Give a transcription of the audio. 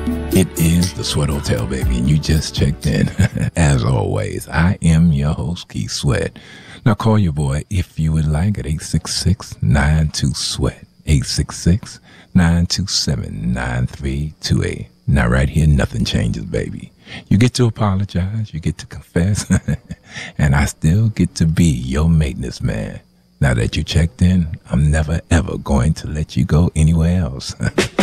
It is the Sweat Hotel, baby, and you just checked in. As always, I am your host, Keith Sweat. Now call your boy if you would like at 866-92-SWEAT, 866-927-9328. Now right here, nothing changes, baby. You get to apologize, you get to confess, and I still get to be your maintenance man. Now that you checked in, I'm never ever going to let you go anywhere else.